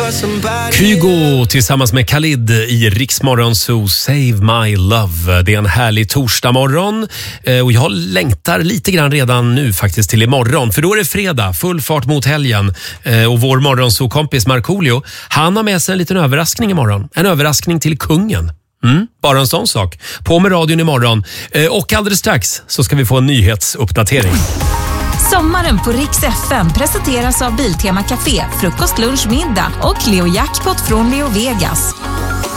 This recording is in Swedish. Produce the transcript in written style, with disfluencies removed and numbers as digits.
Kygo tillsammans med Khalid i Rix Morgon Zoo, Save My Love. Det är en härlig torsdagmorgon och jag längtar lite grann redan nu faktiskt till imorgon. För då är det fredag, full fart mot helgen. Och vår morgonzoo-kompis Markoolio, han har med sig en liten överraskning imorgon. En överraskning till kungen. Bara en sån sak. På med radion imorgon. Och alldeles strax så ska vi få en nyhetsuppdatering. Sommaren på Rix FM presenteras av Biltema Café, frukost, lunch, middag och Leo Jackpot från Leo Vegas.